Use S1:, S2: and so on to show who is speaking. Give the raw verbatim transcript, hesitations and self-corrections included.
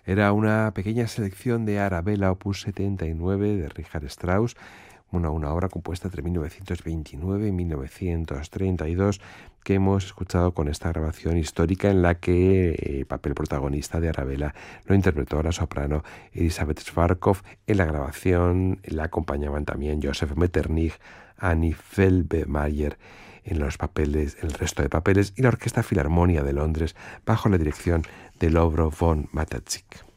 S1: Era una pequeña selección de Arabella opus setenta y nueve de Richard Strauss, una, una obra compuesta entre mil novecientos veintinueve y mil novecientos treinta y dos, que hemos escuchado con esta grabación histórica en la que el papel protagonista de Arabella lo interpretó la soprano Elisabeth Schwarzkopf. En la grabación la acompañaban también Joseph Metternich, Annie Felbermayr en los papeles, el resto de papeles, y la Orquesta Filarmonia de Londres bajo la dirección de Lowro von Matatzig.